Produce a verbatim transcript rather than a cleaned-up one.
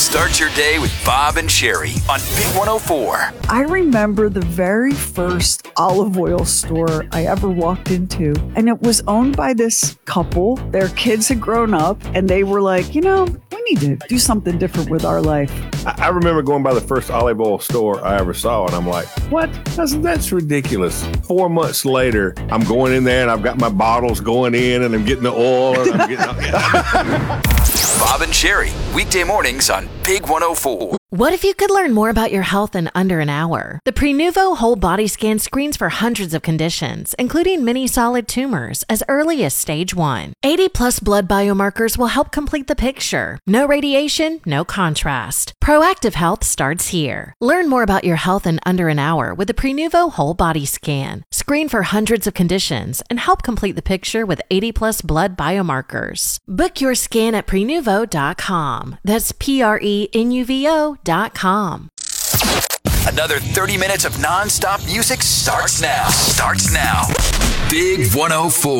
Start your day with Bob and Sherry on Big one oh four. I remember the very first olive oil store I ever walked into, and it was owned by this couple. Their kids had grown up, and they were like, you know, we need to do something different with our life. I, I remember going by the first olive oil store I ever saw, and I'm like, what? That's, that's ridiculous. Four months later, I'm going in there, and I've got my bottles going in, and I'm getting the oil, and I'm getting... Bob and Sherry, weekday mornings on Big one oh four. What if you could learn more about your health in under an hour? The Prenuvo Whole Body Scan screens for hundreds of conditions, including many solid tumors, as early as stage one. eighty plus blood biomarkers will help complete the picture. No radiation, no contrast. Proactive health starts here. Learn more about your health in under an hour with the Prenuvo Whole Body Scan. Screen for hundreds of conditions and help complete the picture with eighty plus blood biomarkers. Book your scan at prenuvo dot com. That's P R E N U V O dot com. Another thirty minutes of non-stop music starts now. Starts now. Big one oh four.